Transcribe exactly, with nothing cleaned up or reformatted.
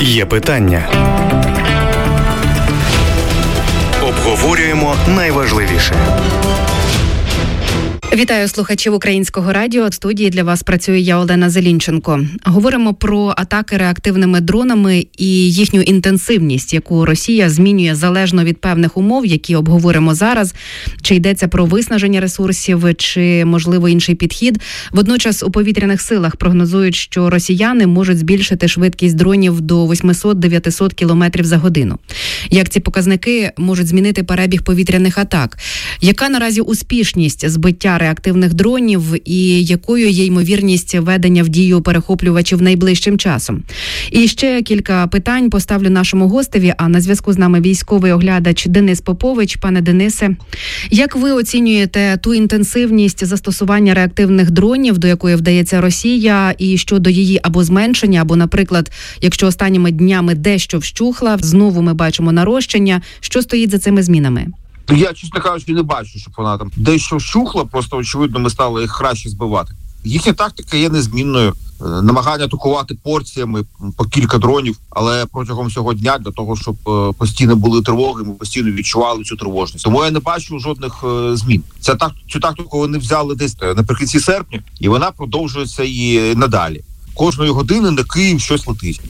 Є питання. Обговорюємо найважливіше. Вітаю слухачів Українського радіо. В студії для вас працює я, Олена Зелінченко. Говоримо про атаки реактивними дронами і їхню інтенсивність, яку Росія змінює залежно від певних умов, які обговоримо зараз. Чи йдеться про виснаження ресурсів, чи, можливо, інший підхід. Водночас у повітряних силах прогнозують, що росіяни можуть збільшити швидкість дронів до вісімсот-дев'ятсот кілометрів за годину. Як ці показники можуть змінити перебіг повітряних атак? Яка наразі успішність збиття реактивних дронів і якою є ймовірність ведення в дію перехоплювачів найближчим часом? І ще кілька питань поставлю нашому гостеві, а на зв'язку з нами військовий оглядач Денис Попович. Пане Денисе, як ви оцінюєте ту інтенсивність застосування реактивних дронів, до якої вдається Росія, і щодо її або зменшення, або, наприклад, якщо останніми днями дещо вщухла, знову ми бачимо нарощення, що стоїть за цими змінами? Я, чесно кажучи, не бачу, щоб вона там дещо вщухла, просто, очевидно, ми стали їх краще збивати. Їхня тактика є незмінною. Намагання атакувати порціями по кілька дронів, але протягом цього дня для того, щоб постійно були тривоги, ми постійно відчували цю тривожність. Тому я не бачу жодних змін. Ця так, цю тактику вони взяли десь наприкінці серпня, і вона продовжується і надалі. Кожної години на Київ щось летить.